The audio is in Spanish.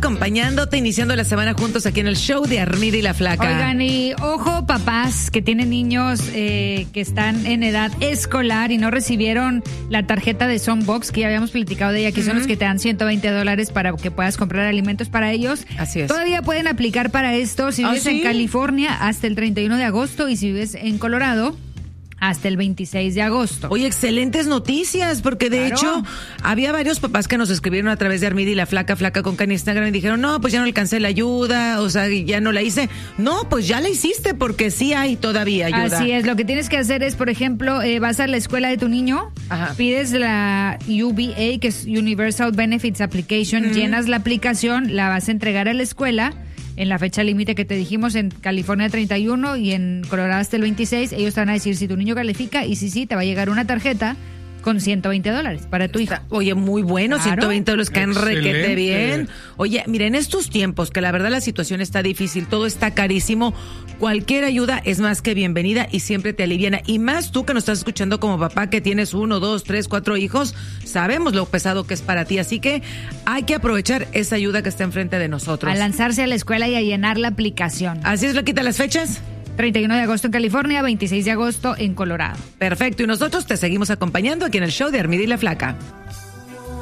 acompañándote, iniciando la semana juntos aquí en el show de Armida y la Flaca. Oigan, y ojo, papás que tienen niños que están en edad escolar y no recibieron la tarjeta de Songbox, que ya habíamos platicado de ella, que son los que te dan $120 para que puedas comprar alimentos para ellos. Así es. Todavía pueden aplicar para esto si vives en California hasta el 31 de agosto y si vives en Colorado hasta el 26 de agosto. Oye, excelentes noticias, porque de hecho había varios papás que nos escribieron a través de Armida y la Flaca con Can Instagram y dijeron, no, pues ya no alcancé la ayuda, o sea, ya no la hice. No, pues ya la hiciste porque sí hay todavía ayuda. Así es, lo que tienes que hacer es, por ejemplo, vas a la escuela de tu niño, pides la UBA, que es Universal Benefits Application, llenas la aplicación, la vas a entregar a la escuela en la fecha límite que te dijimos, en California 31 y en Colorado hasta el 26, ellos te van a decir si tu niño califica y si sí, te va a llegar una tarjeta con $120 para tu hija. Oye, muy bueno, claro. $120 caen requete bien. Oye, mira, en estos tiempos que la verdad la situación está difícil, todo está carísimo, cualquier ayuda es más que bienvenida y siempre te aliviana. Y más tú que nos estás escuchando como papá que tienes 1, 2, 3, 4 hijos, sabemos lo pesado que es para ti, así que hay que aprovechar esa ayuda que está enfrente de nosotros. A lanzarse a la escuela y a llenar la aplicación. Así es, Loquita, las fechas. 31 de agosto en California, 26 de agosto en Colorado. Perfecto, y nosotros te seguimos acompañando aquí en el show de Armida y la Flaca.